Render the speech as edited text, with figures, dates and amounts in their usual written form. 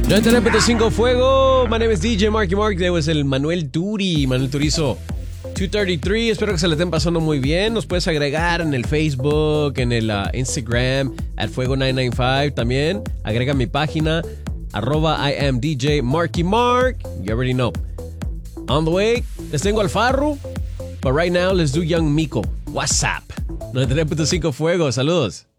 99.5 Fuego. My name is DJ Marky Mark. That was el Manuel Turizo. 233. Espero que se le estén pasando muy bien. Nos puedes agregar en el Facebook, en el Instagram, @Fuego995. También agrega mi página, @I am DJ Marky Mark. You already know. On the way, les tengo al Farru. But right now, let's do Young Miko. What's up? 99.5 Fuego. Saludos.